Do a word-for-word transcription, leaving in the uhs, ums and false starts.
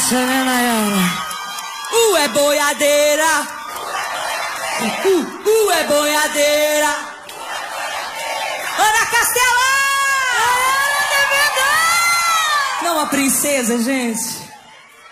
essa, né, Nayara? Uh, é boiadeira. Uh, uh, uh, é boiadeira. Ana Castela! Nayara, Não, a princesa, gente.